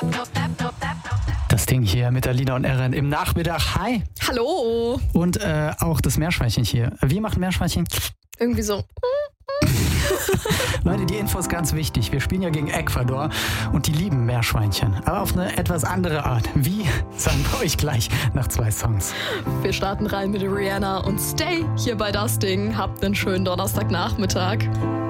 Das Ding hier mit Alina und Erin im Nachmittag. Hi. Hallo. Und auch das Meerschweinchen hier. Wir machen Meerschweinchen. Irgendwie so. Leute, die Info ist ganz wichtig. Wir spielen ja gegen Ecuador und die lieben Meerschweinchen. Aber auf eine etwas andere Art. Wie? Sagen wir euch gleich nach 2 Songs. Wir starten rein mit Rihanna und Stay hier bei Das Ding. Habt einen schönen Donnerstagnachmittag.